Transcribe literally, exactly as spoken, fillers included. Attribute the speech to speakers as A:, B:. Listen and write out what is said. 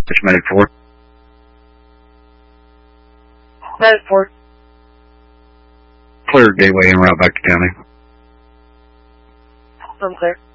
A: It's Medic four.
B: Medic four.
A: Clear gateway en route back to county.
B: I'm clear.